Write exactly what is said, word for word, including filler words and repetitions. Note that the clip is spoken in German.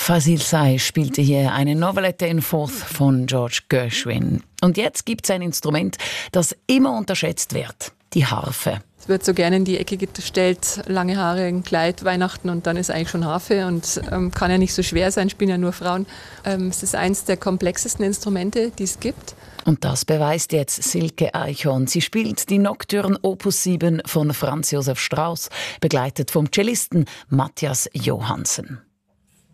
Fazil Say spielte hier eine Novelette in Fourth von George Gershwin. Und jetzt gibt es ein Instrument, das immer unterschätzt wird, die Harfe. Es wird so gerne in die Ecke gestellt, lange Haare, ein Kleid, Weihnachten und dann ist eigentlich schon Harfe und ähm, kann ja nicht so schwer sein, spielen ja nur Frauen. Ähm, es ist eines der komplexesten Instrumente, die es gibt. Und das beweist jetzt Silke Eichhorn. Sie spielt die Nocturne Opus sieben von Franz Josef Strauss, begleitet vom Cellisten Matthias Johansen.